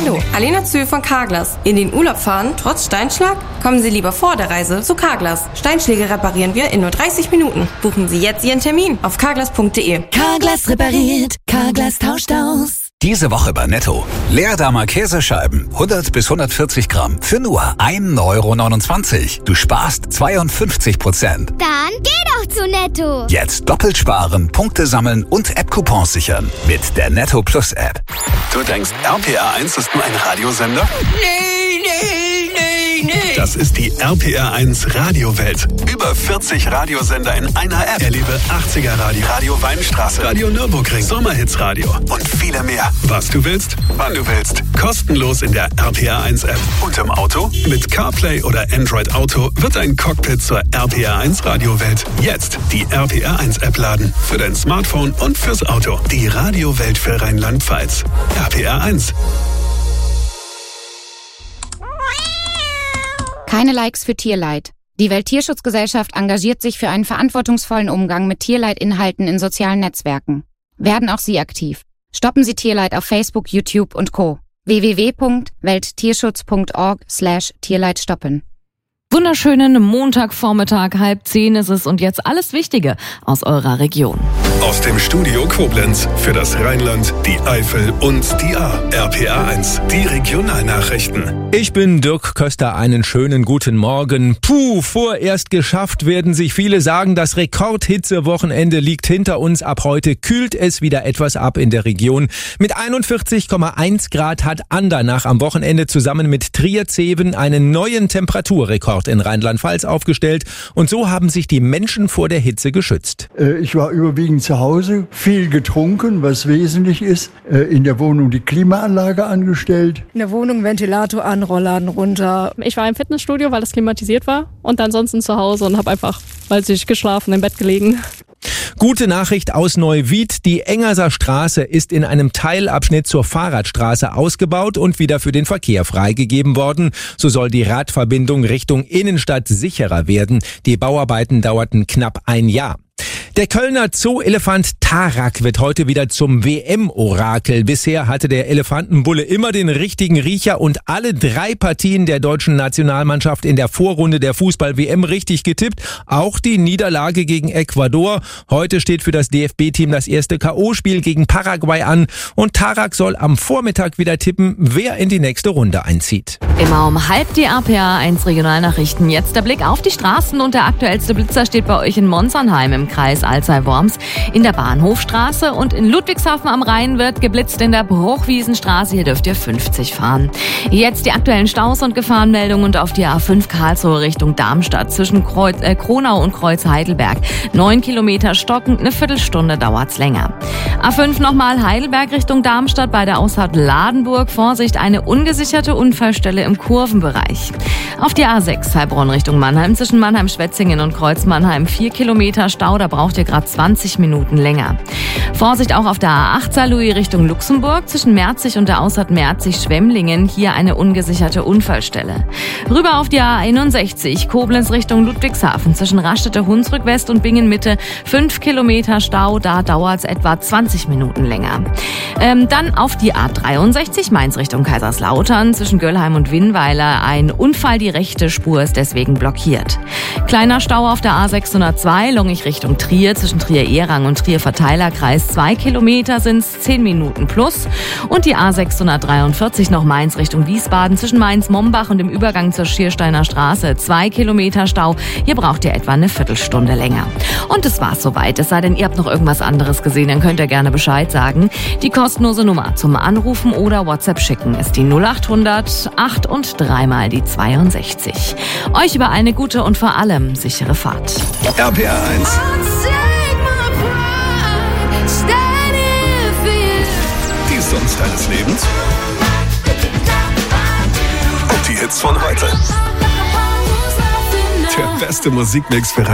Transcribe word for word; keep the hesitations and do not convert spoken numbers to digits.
Hallo, Alena Zühl von Carglass. In den Urlaub fahren, trotz Steinschlag? Kommen Sie lieber vor der Reise zu Carglass. Steinschläge reparieren wir in nur dreißig Minuten. Buchen Sie jetzt Ihren Termin auf carglass punkt de. Carglass repariert, Carglass tauscht aus. Diese Woche bei Netto. Leerdammer Käsescheiben, hundert bis hundertvierzig Gramm, für nur ein Euro neunundzwanzig. Du sparst zweiundfünfzig Prozent. Dann geh doch zu Netto. Jetzt doppelt sparen, Punkte sammeln und App-Coupons sichern. Mit der Netto Plus App. Du denkst, R P R eins ist nur ein Radiosender? Nee, nee, nee, nee. Das ist die R P R eins Radiowelt. Über vierzig Radiosender in einer App. Erlebe achtziger Radio, Radio Weinstraße, Radio Nürburgring, Sommerhits Radio und viele mehr. Was du willst, wann du willst. Kostenlos in der R P R eins App. Und im Auto? Mit CarPlay oder Android Auto wird dein Cockpit zur R P R eins Radiowelt. Jetzt die R P R eins App laden. Für dein Smartphone und fürs Auto. Die Radiowelt für Rheinland-Pfalz. R P R eins. Keine Likes für Tierleid. Die Welttierschutzgesellschaft engagiert sich für einen verantwortungsvollen Umgang mit Tierleidinhalten in sozialen Netzwerken. Werden auch Sie aktiv. Stoppen Sie Tierleid auf Facebook, YouTube und Co. w w w punkt welttierschutz punkt org slash Tierleid stoppen. Wunderschönen Montagvormittag, halb zehn ist es und jetzt alles Wichtige aus eurer Region. Aus dem Studio Koblenz für das Rheinland, die Eifel und die A. R P R eins, die Regionalnachrichten. Ich bin Dirk Köster, einen schönen guten Morgen. Puh, vorerst geschafft, werden sich viele sagen. Das Rekordhitzewochenende liegt hinter uns. Ab heute kühlt es wieder etwas ab in der Region. Mit einundvierzig Komma eins Grad hat Andernach am Wochenende zusammen mit Trier-Zeven einen neuen Temperaturrekord in Rheinland-Pfalz aufgestellt. Und so haben sich die Menschen vor der Hitze geschützt. Ich war überwiegend zu Hause, viel getrunken, was wesentlich ist. In der Wohnung die Klimaanlage angestellt. In der Wohnung Ventilator an, Rollladen runter. Ich war im Fitnessstudio, weil es klimatisiert war. Und ansonsten zu Hause und habe einfach, weil ich geschlafen, im Bett gelegen. Gute Nachricht aus Neuwied. Die Engerser Straße ist in einem Teilabschnitt zur Fahrradstraße ausgebaut und wieder für den Verkehr freigegeben worden. So soll die Radverbindung Richtung Innenstadt sicherer werden. Die Bauarbeiten dauerten knapp ein Jahr. Der Kölner Zoo-Elefant Tarak wird heute wieder zum W M-Orakel. Bisher hatte der Elefantenbulle immer den richtigen Riecher und alle drei Partien der deutschen Nationalmannschaft in der Vorrunde der Fußball-W M richtig getippt. Auch die Niederlage gegen Ecuador. Heute steht für das D F B-Team das erste K O-Spiel gegen Paraguay an. Und Tarak soll am Vormittag wieder tippen, wer in die nächste Runde einzieht. Immer um halb die R P R eins Regionalnachrichten. Jetzt der Blick auf die Straßen und der aktuellste Blitzer steht bei euch in Monsernheim im Kreis Alzey-Worms. In der Bahnhofstraße und in Ludwigshafen am Rhein wird geblitzt in der Bruchwiesenstraße. Hier dürft ihr fünfzig fahren. Jetzt die aktuellen Staus und Gefahrenmeldungen und auf die A fünf Karlsruhe Richtung Darmstadt zwischen Kreuz, äh, Kronau und Kreuz Heidelberg. Neun Kilometer stockend, eine Viertelstunde dauert's länger. A fünf nochmal Heidelberg Richtung Darmstadt bei der Ausfahrt Ladenburg. Vorsicht, eine ungesicherte Unfallstelle im Kurvenbereich. Auf die A sechs Heilbronn Richtung Mannheim zwischen Mannheim-Schwetzingen und Kreuz Mannheim. Vier Kilometer Stau, da braucht ihr gerade zwanzig Minuten länger. Vorsicht auch auf der A acht Saarlouis Richtung Luxemburg zwischen Merzig und der Ausfahrt Merzig-Schwemmlingen. Hier eine ungesicherte Unfallstelle. Rüber auf die A einundsechzig Koblenz Richtung Ludwigshafen zwischen Raststätte-Hunsrück West und Bingen-Mitte. Fünf Kilometer Stau, da dauert es etwa zwanzig Minuten länger. Ähm, dann auf die A dreiundsechzig Mainz Richtung Kaiserslautern zwischen Göllheim und Winnweiler. Ein Unfall, die rechte Spur ist deswegen blockiert. Kleiner Stau auf der A sechshundertzwei Longich Richtung Trier zwischen Trier-Ehrang und Trier-Verteilerkreis. Zwei Kilometer sind's, zehn Minuten plus. Und die A sechshundertdreiundvierzig noch Mainz Richtung Wiesbaden zwischen Mainz-Mombach und dem Übergang zur Schiersteiner Straße. Zwei Kilometer Stau. Hier braucht ihr etwa eine Viertelstunde länger. Und das war's soweit. Es sei denn, ihr habt noch irgendwas anderes gesehen, dann könnt ihr gerne Bescheid sagen. Die kostenlose Nummer zum Anrufen oder WhatsApp schicken ist die null acht hundert acht und dreimal die zweiundsechzig. Euch über eine gute und vor allem sichere Fahrt. R P R eins. Die Songs deines Lebens. Und die Hits von heute. Der beste Musikmix für